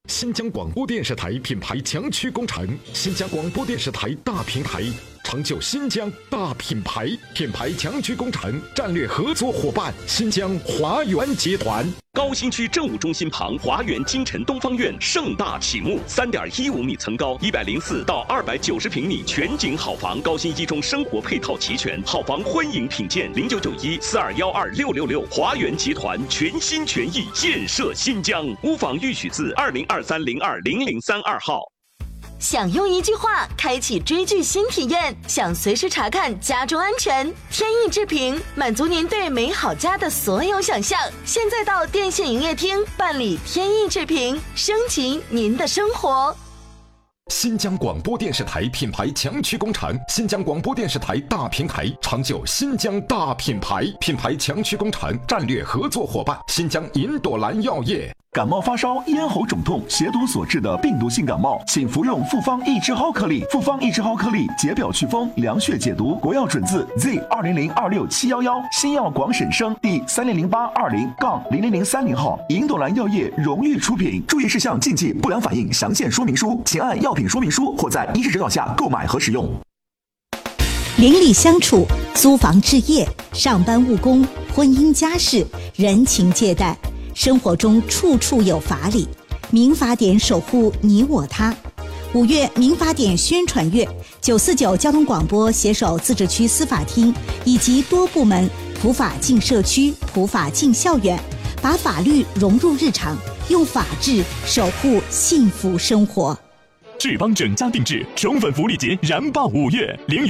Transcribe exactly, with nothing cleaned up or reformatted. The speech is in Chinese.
新疆广播电视台品牌强驱工程，新疆广播电视台大平台，成就新疆大品牌。品牌强驱工程战略合作伙伴：新疆华源集团。 高新区政务中心旁，华源金晨东方院盛大启幕，三点一五米层高，一百零四到二百九十平米全景好房，高新一中生活配套齐全，好房欢迎品鉴。零九九一四二幺二六六六，华源集团全心全意建设新疆。屋房预许字二零二三零二零零三二号。 想用一句话开启追剧新体验，想随时查看家中安全，天意智评满足您对美好家的所有想象。现在到电信营业厅办理天意智评，升级您的生活。 新疆广播电视台品牌强驱工程，新疆广播电视台大平台，成就新疆大品牌。品牌强驱工程战略合作伙伴：新疆银朵兰药业。 感冒发烧、咽喉肿痛、血毒所致的病毒性感冒，请服用复方益智蒿颗粒。复方益智蒿颗粒解表祛风、凉血解毒，国药准字 Z 二零零二六七幺幺，新药广审生第三零零八二零杠零零零三零号，银朵兰药业荣誉出品。注意事项、禁忌、不良反应详见说明书，请按药品说明书或在医师指导下购买和使用。 邻里相处、租房置业、上班务工、婚姻家事、人情借贷。生活中处处有法理，民法典守护你我他。五月民法典宣传月，九四九交通广播携手自治区司法厅以及多部门普法进社区、普法进校园，把法律融入日常，用法治守护幸福生活。 志邦整家定制宠粉福利节燃爆五月零